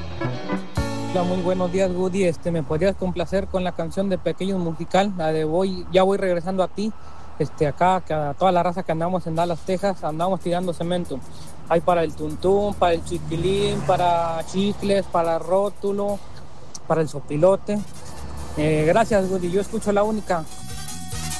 Hola, muy buenos días, Woody. ¿Me podrías complacer con la canción de Pequeños Musical, la de ya voy regresando a ti? Acá, que a toda la raza que andamos en Dallas, Texas, andamos tirando cemento. Hay para el tuntún, para el chiquilín, para chicles, para rótulo, para el sopilote. Gracias, Woody. Yo escucho la única.